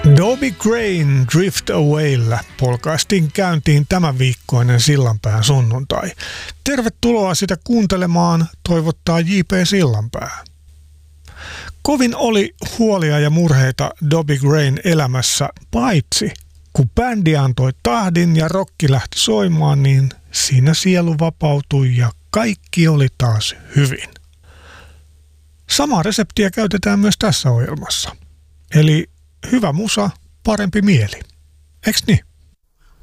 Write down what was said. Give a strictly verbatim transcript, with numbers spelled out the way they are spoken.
Dobie Grain Drift Awaylla polkaistiin käyntiin tämän viikkoinen Sillanpään sunnuntai. Tervetuloa sitä kuuntelemaan, toivottaa J P Sillanpää. Kovin oli huolia ja murheita Dobie Grain elämässä, paitsi kun bändi antoi tahdin ja rokki lähti soimaan, niin siinä sielu vapautui ja kaikki oli taas hyvin. Samaa reseptiä käytetään myös tässä ohjelmassa. Eli hyvä musa, parempi mieli. Eiks niin?